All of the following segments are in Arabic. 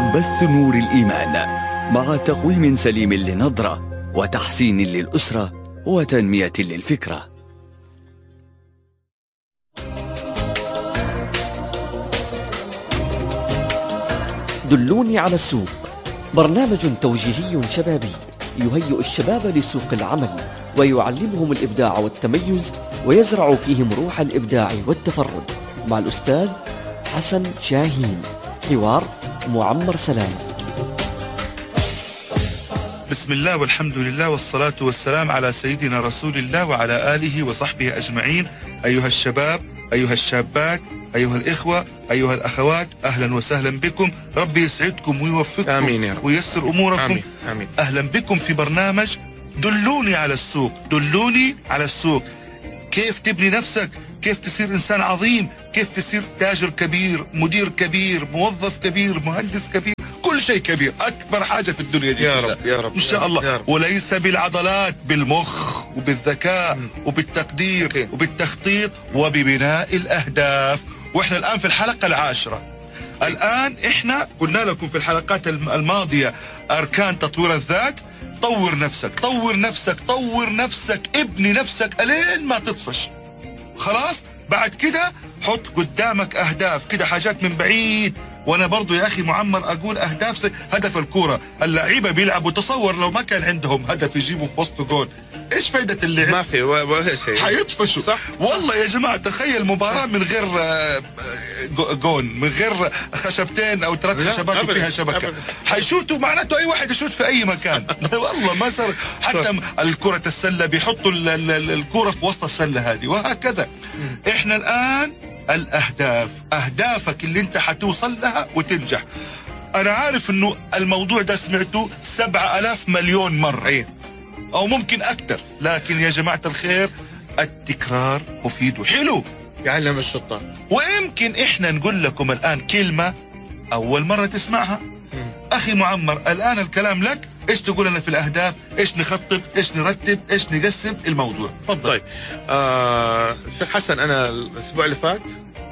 بث نور الإيمان مع تقويم سليم للنظرة وتحسين للأسرة وتنمية للفكرة. دلوني على السوق، برنامج توجيهي شبابي يهيئ الشباب لسوق العمل ويعلمهم الإبداع والتميز ويزرع فيهم روح الإبداع والتفرد، مع الأستاذ حسن شاهين. حوار معمر سلام. بسم الله والحمد لله والصلاة والسلام على سيدنا رسول الله وعلى آله وصحبه أجمعين. أيها الشباب، أيها الشابات، أيها الإخوة، أيها الأخوات، أهلا وسهلا بكم. ربي يسعدكم ويوفقكم آمين يا رب. وييسر أموركم. آمين. آمين. أهلا بكم في برنامج دلوني على السوق. دلوني على السوق، كيف تبني نفسك، كيف تصير إنسان عظيم، كيف تصير تاجر كبير، مدير كبير، موظف كبير، مهندس كبير، كل شيء كبير، أكبر حاجة في الدنيا دي يا رب يا رب إن شاء الله. رب. وليس بالعضلات، بالمخ وبالذكاء وبالتقدير وبالتخطيط وببناء الأهداف. وإحنا الآن في الحلقة العاشرة. الآن إحنا قلنا لكم في الحلقات الماضية أركان تطوير الذات. طور نفسك، طور نفسك، طور نفسك، ابني نفسك ألين ما تطفش. خلاص بعد كده حط قدامك أهداف كده، حاجات من بعيد. وانا برضو يا اخي معمر اقول اهداف هدف الكوره. اللعيبه بيلعبوا، تصور لو ما كان عندهم هدف يجيبوا في وسط جول، ايش فايده اللعب؟ ما في ولا شيء، حيطفشوا. صح والله يا جماعه تخيل مباراه من غير جون، من غير خشبتين او 3 خشبات وفيها شبكه، حيشوتوا معناته اي واحد يشوت في اي مكان. والله ما صار. حتى الكره السله بيحطوا الكره في وسط السله هذه، وهكذا. احنا الان الأهداف، أهدافك اللي انت حتوصل لها وتنجح. أنا عارف أنه الموضوع ده سمعته 7000 مليون مرة أو ممكن أكتر، لكن يا جماعة الخير التكرار مفيد وحلو، يعلم الشطار. ويمكن إحنا نقول لكم الآن كلمة أول مرة تسمعها. أخي معمر، الآن الكلام لك. إيش تقول لنا في الأهداف؟ إيش نخطط؟ إيش نرتب؟ إيش نقسم الموضوع؟ تفضل. طيب شيخ حسن، أنا الأسبوع اللي فات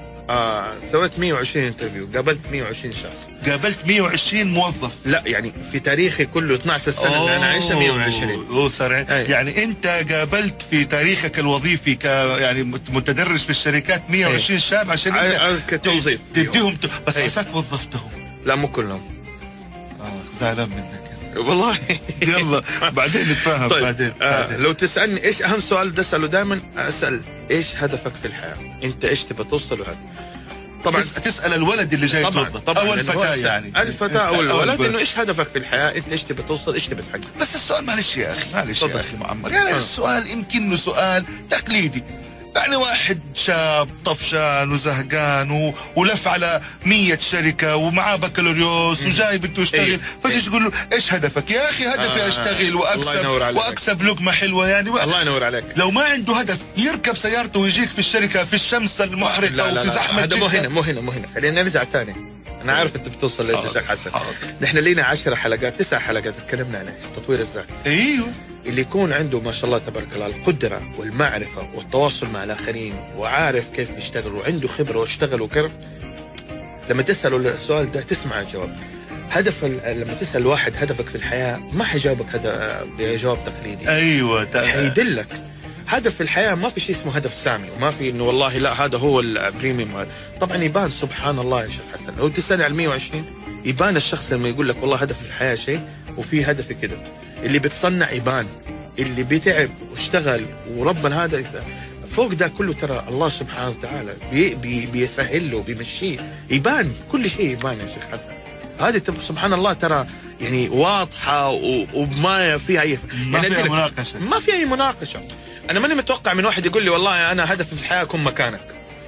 سويت 120 انترفيو، قابلت 120 شخص. قابلت 120 موظف؟ لا يعني في تاريخي كله 12 سنة اللي أنا عايشها 120. يعني أنت قابلت في تاريخك الوظيفي يعني متدرج في الشركات 120 شاب عشان كتوظيف تديهم بس عساك وظفتهم؟ لا مو كلهم. زعلان منك والله. يلا بعدين نتفاهم. طيب. بعدين لو تسألني ايش اهم سؤال بدي اسأله دائما، اسأل ايش هدفك في الحياة؟ انت ايش تبى توصل له؟ طبعا تسأل الولد اللي جاي يتوظف او الفتاة، يعني الفتاة او الولد، انه ايش هدفك في الحياة؟ انت ايش تبى توصل، ايش تبى تحقق؟ بس السؤال معلش يا اخي، معلش يا اخي معمر، يعني السؤال يمكن سؤال تقليدي. يعني واحد شاب طفشان وزهقان ولف على 100 شركة ومعاه بكالوريوس وجاي بده يشتغل، فتيجي تقول له ايش هدفك؟ يا اخي هدفي اشتغل واكسب لقمة حلوة. يعني الله ينور عليك. لو ما عنده هدف يركب سيارته ويجيك في الشركة في الشمس المحرقة وفي زحمة جدا. هذا مو هنا خلينا نرجع ثاني. انا عارف انت بتوصل ليش يا شيخ حسن. نحن لينا 10 حلقات 9 حلقات تكلمنا عن تطوير الذات. ايوه، اللي يكون عنده ما شاء الله تبارك الله القدرة والمعرفة والتواصل مع الآخرين وعارف كيف بيشتغل وعنده خبرة واشتغل وكرم، لما تسأله السؤال ده تسمع الجواب. لما تسأل واحد هدفك في الحياة ما حيجاوبك بجواب تقليدي. أيوة حيدلك. هدف في الحياة ما في شيء اسمه هدف سامي، وما في إنه والله لا هذا هو البريميوم. طبعا يبان سبحان الله يا شيخ حسن، لو تسأل على 120 يبان الشخص لما يقول لك والله هدف في الحياة شيء وفي هدفي كده. اللي بتصنع يبان، اللي بيتعب واشتغل وربنا هذا فوق ده كله ترى الله سبحانه وتعالى بيسهل له بيمشيه، يبان كل شيء يبان يا شيخ حسن. هذه سبحان الله ترى يعني واضحة وما فيها أي مناقشة. ما في أي مناقشة. أنا ماني متوقع من واحد يقول لي والله أنا هدفي في الحياة أكون مكانك.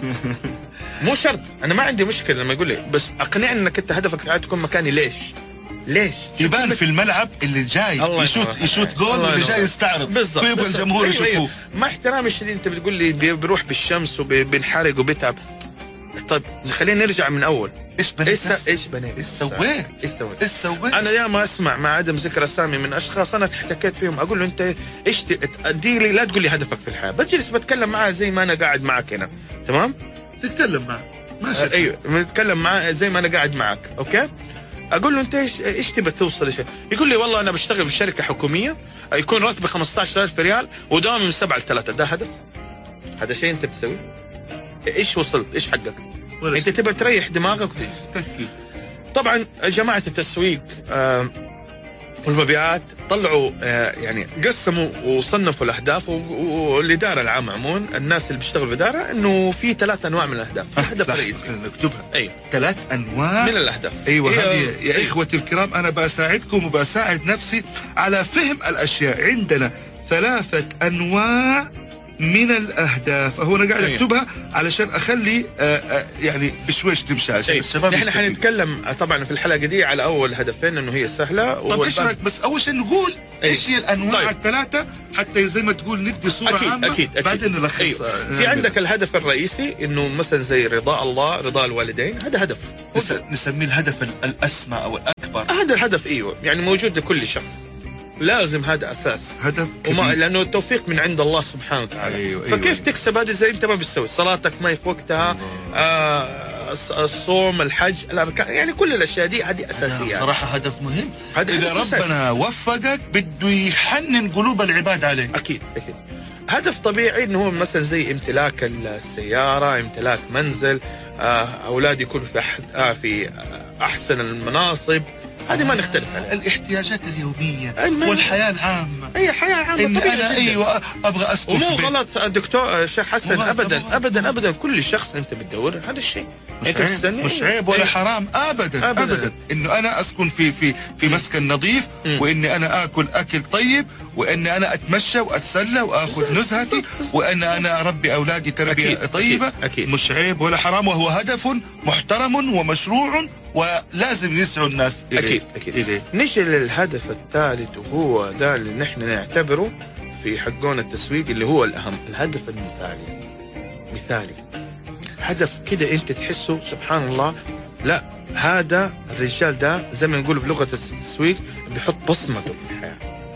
مو شرط، أنا ما عندي مشكلة لما يقول لي، بس أقنعني أنك أنت هدفك في الحياة تكون مكاني. ليش؟ يبان في الملعب اللي جاي يشوت جول واللي جاي يستعرض ويبغى الجمهور يشوفوه. مع احترامي الشديد انت بتقول لي بيروح بالشمس وبينحرق وبيتعب. طيب خلينا نرجع من اول. ايش بنيت؟ ايش سويت؟ انا ياما اسمع مع عدم ذكر اسامي من اشخاص انا احتكيت فيهم، اقول له انت ايش ادي لي، لا تقول لي هدفك في الحياه، بجلس بتكلم معاه زي ما انا قاعد معك هنا. تمام؟ تتكلم معاه ماشي. ايوه بتكلم معاه زي ما انا قاعد معك. اوكي؟ اقول له انت ايش تبى توصل لشيء؟ يقول لي والله انا بشتغل في شركه حكوميه يكون راتبي 15,000 ريال ودوامي من 7 ل 3. ده هدف؟ هذا شيء انت بتسويه؟ ايش وصلت؟ ايش حقك؟ انت تبى تريح دماغك وتجلس. طبعا جماعه التسويق والمبيعات طلعوا يعني قسموا وصنفوا الاهداف، والاداره العامه عموما الناس اللي بيشتغلوا بالاداره انه في 3 انواع من الاهداف. هدف رئيسي نكتبها. ايوه 3 انواع من الاهداف. ايوه هذه يا اخوتي الكرام، انا بساعدكم وبساعد نفسي على فهم الاشياء. عندنا 3 انواع من الاهداف. هو انا قاعد اكتبها علشان اخلي يعني بشويش تمشي عشان الشباب. نحن حنتكلم طبعا في الحلقه دي على اول هدفين انه هي سهله. طب ايش رايك بس اول شيء نقول ايش هي الانواع ال3 حتى زي ما تقول ندي صوره عامه أكيد. بعدين نلخص. في عندك الهدف الرئيسي انه مثلا زي رضاء الله، رضاء الوالدين، هذا هدف نسميه الهدف الاسمى او الاكبر. هذا الهدف ايوه يعني موجود لكل شخص، لازم هذا اساس هدف لانه التوفيق من عند الله سبحانه وتعالى. أيوة. فكيف تكسب هذا اذا انت ما بتسوي صلاتك ما في وقتها، الصوم، الحج، الاركان، يعني كل الاشياء دي هذه اساسيات. صراحه هدف مهم. إذا ربنا وفقك بده يحنن قلوب العباد عليه. اكيد. هدف طبيعي انه هو مثلا زي امتلاك السياره، امتلاك منزل، اولاد يكونوا في احسن المناصب، هذه ما نختلف عليها. الاحتياجات اليوميه والحياه العامه. اي حياه عامه طبيعي انا ايوه ابغى اسكن. ومو غلط الدكتور شيخ حسن ابدا كل شخص انت بتدور هذا الشيء مش عيب ولا حرام ابدا انه انا اسكن في مسكن نظيف، واني انا اكل اكل طيب، واني انا اتمشى واتسلى واخذ نزهتي، وان انا اربي اولادي تربيه طيبه. أكيد. مش عيب ولا حرام، وهو هدف محترم ومشروع ولازم يسعوا الناس إليه. أكيد. نيجي للهدف الثالث، وهو ده اللي نحن نعتبره في حقون التسويق اللي هو الأهم، الهدف مثالي. هدف كده انت تحسه سبحان الله، لا هذا الرجال ده زي ما نقول بلغة التسويق بيحط بصمته في الحياة.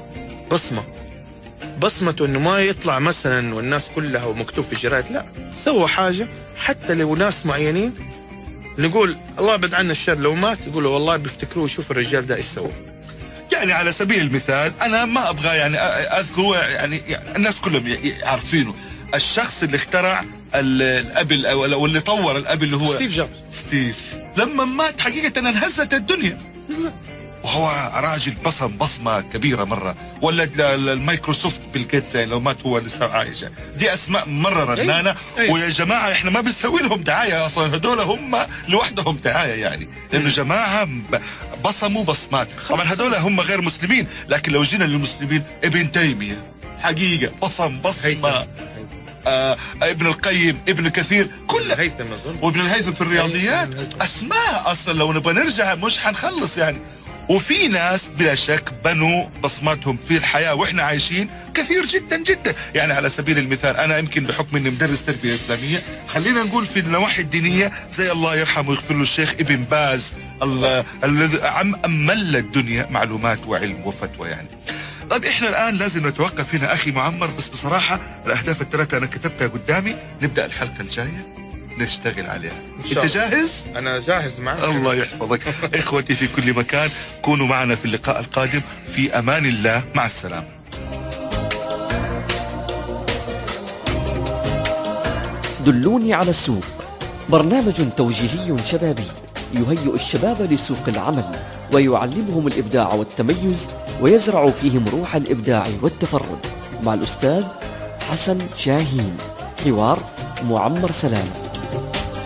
بصمته انه ما يطلع مثلا والناس كلها ومكتوب في الجرايد، لا سوى حاجة حتى لو ناس معينين نقول الله يبعد عنا الشر لو مات يقولوا والله بيفتكروه شوف الرجال ده ايش سوى. يعني على سبيل المثال انا ما ابغى يعني اذكر يعني الناس كلهم عارفينه، الشخص اللي اخترع الابل او اللي طور الابل اللي هو ستيف لما مات حقيقة انهزت الدنيا، وهو راجل بصمة كبيرة مرة. ولا المايكروسوفت بيل جيتس لو مات هو لسه عايشة. دي اسماء مرة رنانة. ويا جماعة احنا ما بنسوي لهم دعاية اصلا، هدول هم لوحدهم دعاية يعني، لانه جماعة بصموا بصمات. طبعا هدول هم غير مسلمين، لكن لو جينا للمسلمين ابن تيمية حقيقة بصمة. ابن القيم، ابن كثير، كل وابن الهيثم في الرياضيات، اسماء اصلا لو نبغى نرجع مش حنخلص يعني. وفي ناس بلا شك بنوا بصماتهم في الحياة واحنا عايشين كثير جدا. يعني على سبيل المثال انا يمكن بحكم اني مدرس تربية اسلامية، خلينا نقول في النواحي الدينية زي الله يرحمه ويغفر له الشيخ ابن باز الذي امل الدنيا معلومات وعلم وفتوى يعني. طيب احنا الان لازم نتوقف هنا اخي معمر، بس بصراحة الاهداف ال3 انا كتبتها قدامي، نبدأ الحلقة الجاية نشتغل عليها. انت جاهز؟ انا جاهز معك. الله يحفظك. اخوتي في كل مكان، كونوا معنا في اللقاء القادم. في امان الله، مع السلامة. دلوني على السوق، برنامج توجيهي شبابي يهيئ الشباب لسوق العمل ويعلمهم الإبداع والتميز ويزرع فيهم روح الإبداع والتفرد، مع الأستاذ حسن شاهين. حوار معمر سلام.